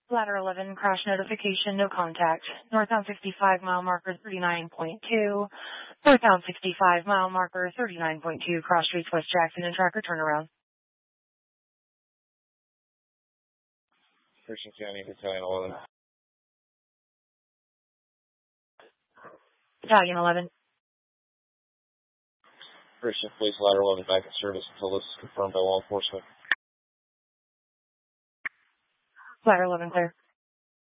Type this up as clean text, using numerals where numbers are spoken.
Ladder 11, crash notification, no contact. Northbound 65, mile marker 39.2. Northbound 65, mile marker 39.2, cross streets West Jackson and tracker turnaround. Christian County, Battalion 11. Battalion 11. Christian Police Ladder 11 back in service until this is confirmed by law enforcement. Ladder 11 clear.